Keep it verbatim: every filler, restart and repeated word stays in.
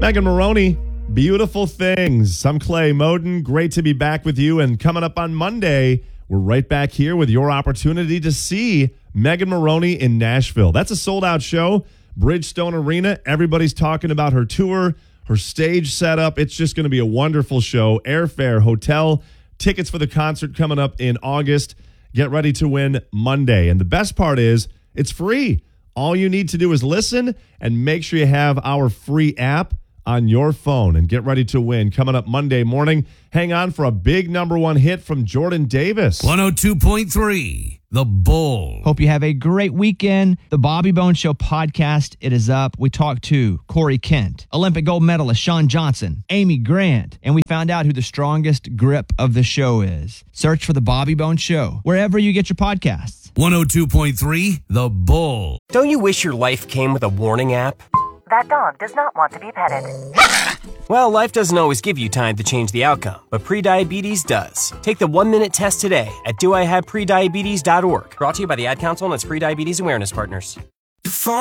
Megan Maroney, Beautiful Things. I'm Clay Moden. Great to be back with you. And coming up on Monday, we're right back here with your opportunity to see Megan Maroney in Nashville. That's a sold-out show. Bridgestone Arena. Everybody's talking about her tour, her stage setup. It's just going to be a wonderful show. Airfare, hotel, tickets for the concert coming up in August. Get ready to win Monday. And the best part is it's free. All you need to do is listen and make sure you have our free app on your phone and get ready to win. Coming up Monday morning, hang on for a big number one hit from Jordan Davis. one oh two point three, The Bull. Hope you have a great weekend. The Bobby Bones Show podcast, it is up. We talked to Corey Kent, Olympic gold medalist Shawn Johnson, Amy Grant, and we found out who the strongest grip of the show is. Search for The Bobby Bones Show wherever you get your podcasts. one oh two point three, The Bull. Don't you wish your life came with a warning app? That dog does not want to be petted. Well, life doesn't always give you time to change the outcome, but prediabetes does. Take the one-minute test today at do I have prediabetes dot org. Brought to you by the Ad Council and its Prediabetes Awareness Partners.